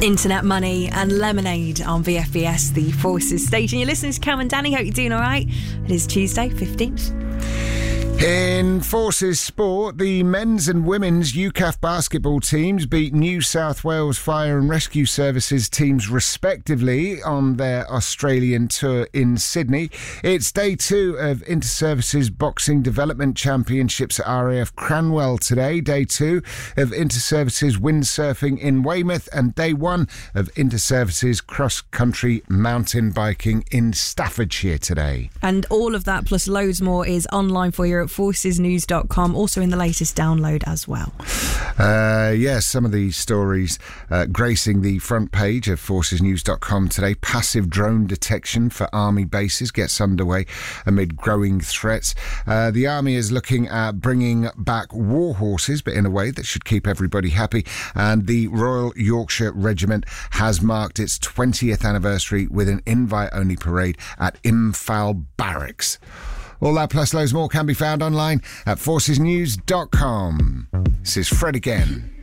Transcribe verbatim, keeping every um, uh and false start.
Internet Money and Lemonade on V F B S, the Forces station. You're listening to Cam and Danny. Hope you're doing all right. It is Tuesday, fifteenth. In Forces Sport, the men's and women's U C A F basketball teams beat New South Wales Fire and Rescue Services teams respectively on their Australian tour in Sydney. It's day two of Inter-Services Boxing Development Championships at R A F Cranwell today, day two of Inter-Services Windsurfing in Weymouth, and day one of Inter-Services Cross Country Mountain Biking in Staffordshire today. And all of that plus loads more is online for you at forces news dot com, also in the latest download as well. Uh, yes, some of the stories uh, gracing the front page of forces news dot com today. Passive drone detection for army bases gets underway amid growing threats. Uh, the army is looking at bringing back war horses, but in a way that should keep everybody happy. And the Royal Yorkshire Regiment has marked its twentieth anniversary with an invite-only parade at Imphal Barracks. All that plus loads more can be found online at forces news dot com. This is Fred again.